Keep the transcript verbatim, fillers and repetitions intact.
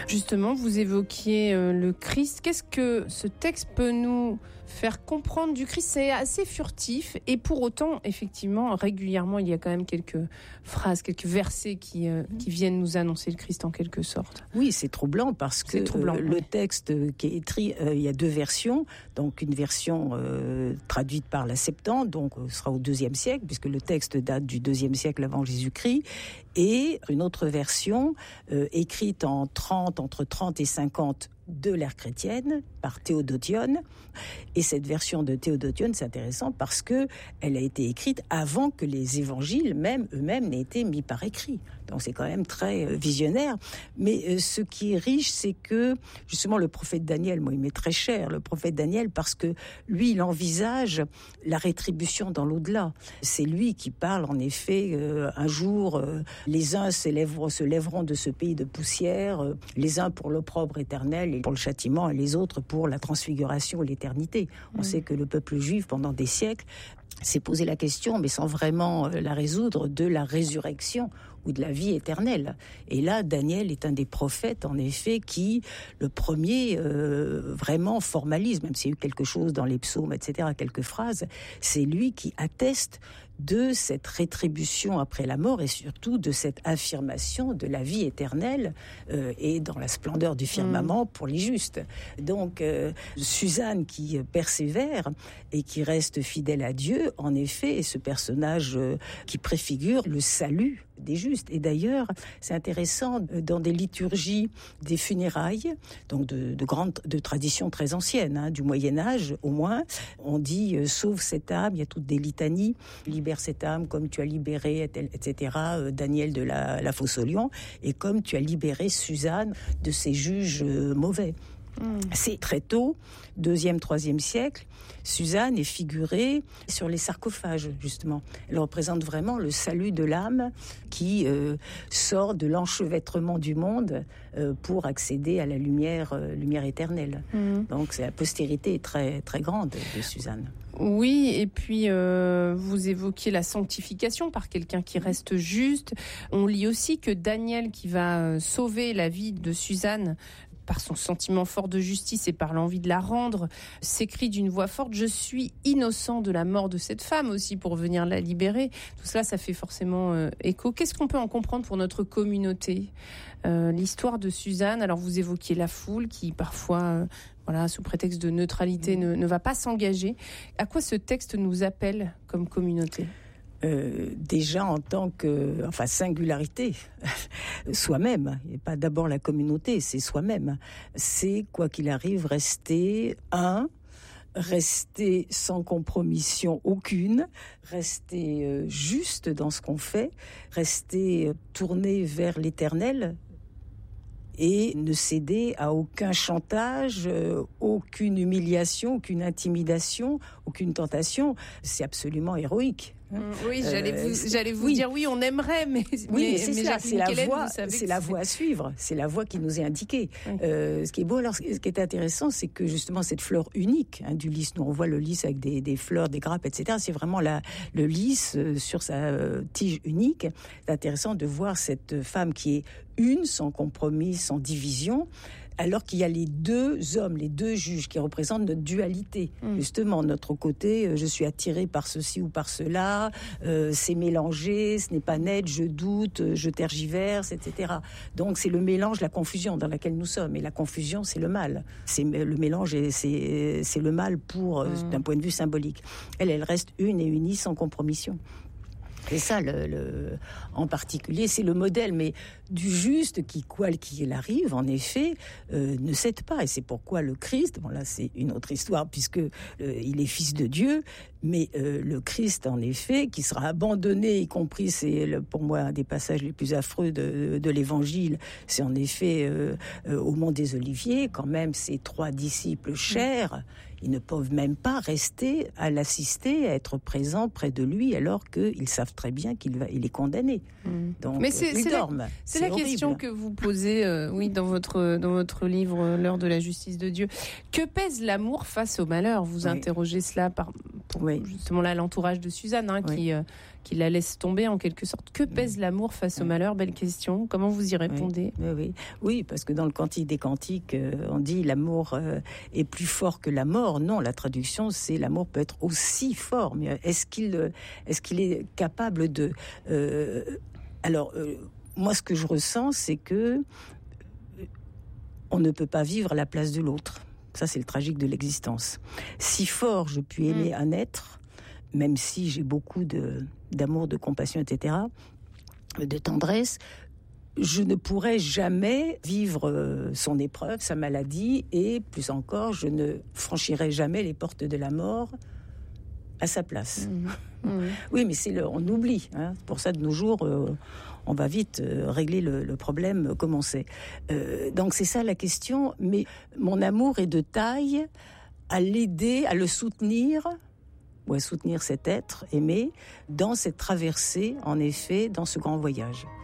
Justement, vous évoquiez euh, le Christ. Qu'est-ce que ce texte peut nous faire comprendre du Christ? C'est assez furtif et pour autant, effectivement, régulièrement, il y a quand même quelques phrases, quelques versets qui, euh, qui viennent nous annoncer le Christ en quelque sorte. Oui, c'est troublant parce que troublant, euh, oui. le texte qui est écrit, euh, il y a deux versions. Donc une version euh, traduite par la Septante, donc ce sera au deuxième siècle, puisque le texte date du deuxième siècle avant Jésus-Christ, et une autre version euh, écrite en trente, entre trente et cinquante de l'ère chrétienne par Théodotione. Et cette version de Théodotione, c'est intéressant parce que elle a été écrite avant que les évangiles même eux-mêmes n'aient été mis par écrit. Donc c'est quand même très euh, visionnaire. Mais euh, ce qui est riche, c'est que justement le prophète Daniel, moi il m'est très cher, le prophète Daniel, parce que lui il envisage la rétribution dans l'au-delà. C'est lui qui parle en effet euh, un jour euh, les uns se lèveront, se lèveront de ce pays de poussière, euh, les uns pour l'opprobre éternel et pour le châtiment, et les autres pour la transfiguration et l'éternité. On mmh. sait que le peuple juif pendant des siècles s'est posé la question, mais sans vraiment la résoudre, de la résurrection ou de la vie éternelle. Et là, Daniel est un des prophètes, en effet, qui, le premier, euh, vraiment formalise, même s'il y a eu quelque chose dans les psaumes, et cetera, quelques phrases, c'est lui qui atteste de cette rétribution après la mort et surtout de cette affirmation de la vie éternelle euh, et dans la splendeur du firmament mmh. pour les justes. Donc, euh, Suzanne qui persévère et qui reste fidèle à Dieu, en effet, est ce personnage euh, qui préfigure le salut des justes. Et d'ailleurs, c'est intéressant, dans des liturgies des funérailles, donc de, de grandes de traditions très anciennes, hein, du Moyen-Âge au moins, on dit euh, « sauve cette âme », il y a toutes des litanies, « libère cette âme comme tu as libéré, et cetera, euh, Daniel de la, la fosse aux lions, et comme tu as libéré Suzanne de ces juges euh, mauvais ». Mmh. C'est très tôt, deuxième, troisième siècle, Suzanne est figurée sur les sarcophages, justement. Elle représente vraiment le salut de l'âme qui euh, sort de l'enchevêtrement du monde euh, pour accéder à la lumière, euh, lumière éternelle. Mmh. Donc la postérité est très, très grande de Suzanne. Oui, et puis euh, vous évoquiez la sanctification par quelqu'un qui reste juste. On lit aussi que Daniel, qui va sauver la vie de Suzanne, par son sentiment fort de justice et par l'envie de la rendre, s'écrit d'une voix forte « Je suis innocent de la mort de cette femme aussi pour venir la libérer ». Tout cela, ça fait forcément euh, écho. Qu'est-ce qu'on peut en comprendre pour notre communauté ? euh, L'histoire de Suzanne, alors vous évoquiez la foule qui parfois, euh, voilà, sous prétexte de neutralité, ne, ne va pas s'engager. À quoi ce texte nous appelle comme communauté ? Euh, déjà en tant que, enfin, singularité, soi-même, et pas d'abord la communauté, c'est soi-même. C'est, quoi qu'il arrive, rester un, rester sans compromission aucune, rester euh, juste dans ce qu'on fait, rester euh, tourné vers l'éternel, et ne céder à aucun chantage, euh, aucune humiliation, aucune intimidation, aucune tentation. C'est absolument héroïque. Oui, j'allais vous, euh, j'allais vous oui. dire oui, on aimerait, mais, oui, mais, mais c'est mais ça, c'est la Hélène, voie, c'est, c'est la voie à suivre, c'est la voie qui nous est indiquée. Oui. Euh, ce qui est beau, alors, ce qui est intéressant, c'est que justement cette fleur unique hein, du lys, nous on voit le lys avec des, des fleurs, des grappes, et cetera. C'est vraiment la, le lys euh, sur sa euh, tige unique. C'est intéressant de voir cette femme qui est une, sans compromis, sans division, alors qu'il y a les deux hommes, les deux juges qui représentent notre dualité. Mmh. Justement, notre côté, je suis attiré par ceci ou par cela, euh, c'est mélangé, ce n'est pas net, je doute, je tergiverse, et cetera. Donc c'est le mélange, la confusion dans laquelle nous sommes. Et la confusion, c'est le mal. C'est le mélange, et c'est, c'est le mal pour, mmh. d'un point de vue symbolique. Elle, elle reste une et unie sans compromission. C'est ça, le, le, en particulier, c'est le modèle, mais du juste qui, quoi qu'il arrive, en effet, euh, ne cède pas. Et c'est pourquoi le Christ, bon là c'est une autre histoire, puisque euh, il est fils de Dieu, mais euh, le Christ, en effet, qui sera abandonné, y compris, c'est le, pour moi un des passages les plus affreux de, de l'Évangile, c'est en effet euh, euh, au Mont des Oliviers, quand même, ces trois disciples chers, ils ne peuvent même pas rester à l'assister, à être présents près de lui, alors qu'ils savent très bien qu'il va, il est condamné. Mmh. Donc, mais c'est, ils c'est dorment. La, c'est, c'est la horrible. question que vous posez, euh, oui, dans votre dans votre livre L'heure de la justice de Dieu. Que pèse l'amour face au malheur ? Vous oui. interrogez cela par pour oui. justement là l'entourage de Suzanne, hein, oui. qui euh, qui la laisse tomber en quelque sorte. Que pèse l'amour face au malheur? Belle question. Comment vous y répondez? Oui, oui, oui, parce que dans le Cantique des Cantiques, euh, on dit l'amour euh, est plus fort que la mort. Non, la traduction, c'est l'amour peut être aussi fort. Mais est-ce qu'il, est-ce qu'il est capable de... Euh, alors, euh, moi, ce que je ressens, c'est que on ne peut pas vivre à la place de l'autre. Ça, c'est le tragique de l'existence. Si fort je puis aimer mmh. un être, même si j'ai beaucoup de, d'amour, de compassion, et cetera, de tendresse, je ne pourrais jamais vivre son épreuve, sa maladie, et plus encore, je ne franchirai jamais les portes de la mort à sa place. Mmh. Mmh. Oui, mais c'est le, on oublie. Hein. Pour ça, de nos jours, euh, on va vite euh, régler le, le problème comme on sait. Euh, donc c'est ça la question. Mais mon amour est de taille à l'aider, à le soutenir, ou à soutenir cet être aimé dans cette traversée, en effet, dans ce grand voyage.